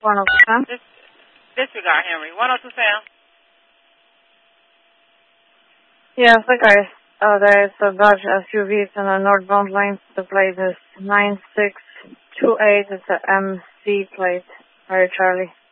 102 Sam. Disregard Henry. 102 Sam. Yes, okay. There is a Dodge SUV on the northbound lane. The plate is 9628. It's a MC plate. Very Charlie.